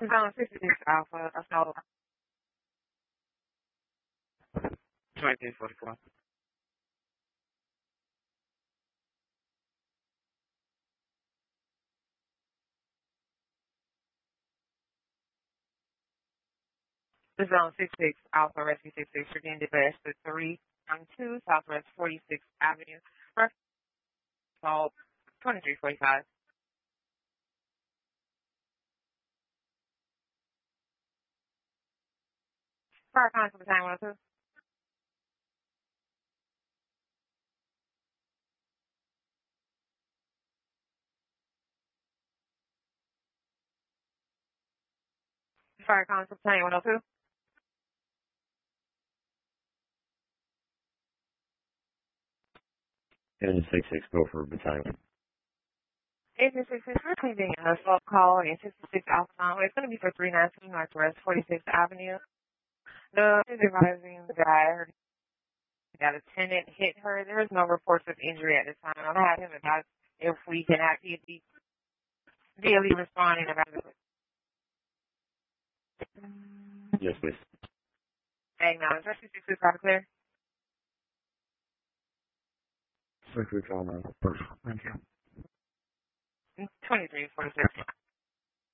Zone 66 Alpha, assault 2344. Zone 66 Alpha, Rescue 66, Virginia Dash 3 Southwest 46th Avenue, assault 2345. Fire constable time 102. Fire constable time 102. And 66 go for battalion. 866, receiving an assault call in 66 Alpha Conway. It's going to be for 392 Northwest 46th Avenue. The supervising that I heard that a tenant hit her. There is no reports of injury at this time. I'll have him about if we can actually be daily responding about it. Yes, please. Hang on, is that 66 out of clear? 66 on perfect. Thank you. 2346.